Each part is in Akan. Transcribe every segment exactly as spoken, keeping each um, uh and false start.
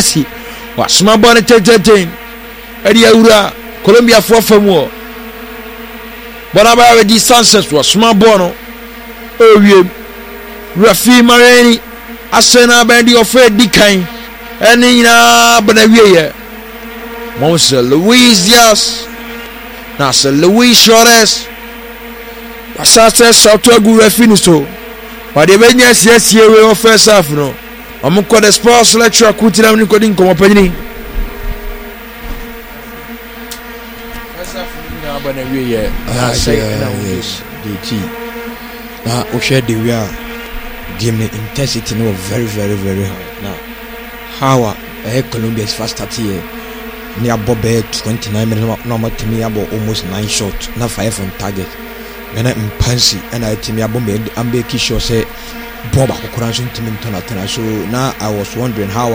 Messi wa sma ball ten edi awura Colombia for famu bona ba we di Sanchez wa sma ball no owie Rafi Mareni asena bandi ofe dikan eni nyina bana wieye Monse Luis Diaz na se Luis Suarez asase sauto agu Rafi ni so wade benya siesie we ofe saf no amko the sports lecture kutina ni kodi nkomo panyini saf ni na bana wieye na say na yes the G na o share the we are game intensity no very very very high now how uh, Colombia's first start here near Bobe twenty-nine minutes normal to me about almost nine shots na five on target when I'm fancy and I team abo me ambe kisho say Boba kuranso team international so now I was wondering how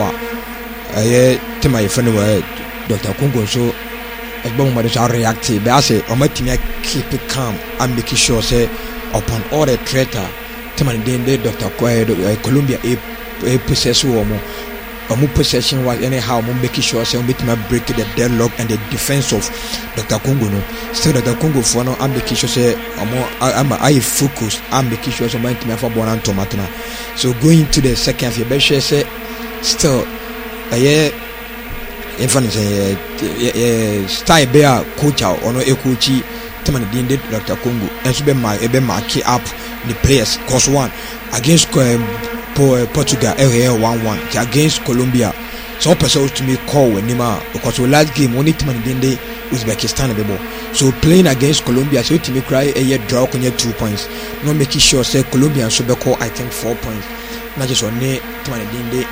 uh to my friend were Doctor Congo so as bomb mother react but I say o my team keep it calm and make sure say upon all the traitor Timani Dende Doctor Colombia a a possess woman or more possession was anyhow making sure say we may break the deadlock and the defense of Doctor Congo no still Doctor Congo for now I'm making sure say I'm I focus I'm making sure somebody to me for born and tomatona so going to the second half you say still a year in front of say style bear coach or no a coachy Timani Dende Doctor Congo and so be my be mark up the players cause one against um, Portugal one one against Colombia so person to me call when nima because the last game only team in the Uzbekistan bebo so playing against Colombia so to me cry a year draw on two points no making sure say Colombia so be call I think four points not just one team in the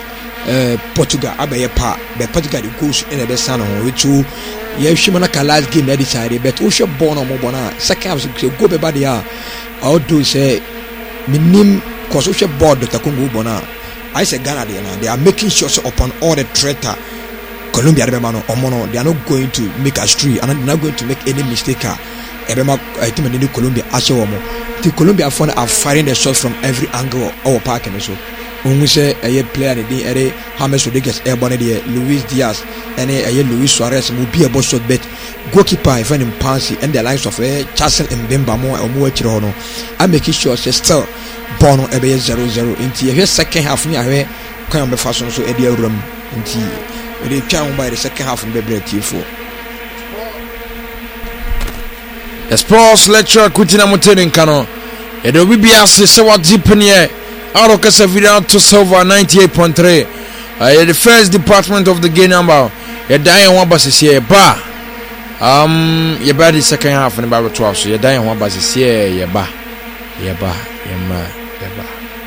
uh Portugal abaye pa be Portugal the goals in the sun on which you yeah shimana ka last game that decided but o she born on mo bona second half go be bad ya all do say minim cause we board Doctor Congo bona I say Ghana they are making sure so upon all the traitor Colombia they are not going to make a street and they are not going to make any mistake ebema I think in Colombia ashewomo the Colombia fund are firing the shots from every angle our park and so when we say a player the ere James Rodriguez airborne there Luis Diaz and a Luis Suarez will be a boss shot bet goalkeeper if any Pansy and the lines of a Chasson and Bemba more or more chirono I'm making sure say still Bono ebe zero zero into the second half near where can be fashion so Eddie room into the town by the second half in the break for the sports lecture Kutina Muteni Kano it will be a sister what deep in here out of Casavida to Silver ninety-eight point three uh, the first department of the game number a dying one bus is here bar um you bad the second half in the Bible twelve so you're dying one bus is here yeah ba yeah ba yeah ma yeah ba